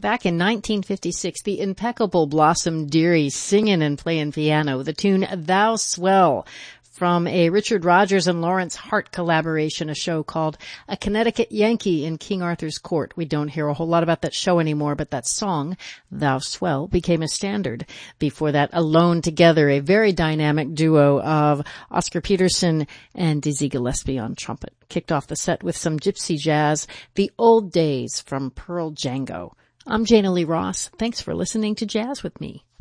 Back in 1956, the impeccable Blossom Dearie singing and playing piano, the tune Thou Swell, from a Richard Rodgers and Lawrence Hart collaboration, a show called A Connecticut Yankee in King Arthur's Court. We don't hear a whole lot about that show anymore, but that song, Thou Swell, became a standard. Before that, Alone Together, a very dynamic duo of Oscar Peterson and Dizzy Gillespie on trumpet. Kicked off the set with some gypsy jazz, The Old Days from Pearl Django. I'm Jana Lee Ross. Thanks for listening to Jazz with Me.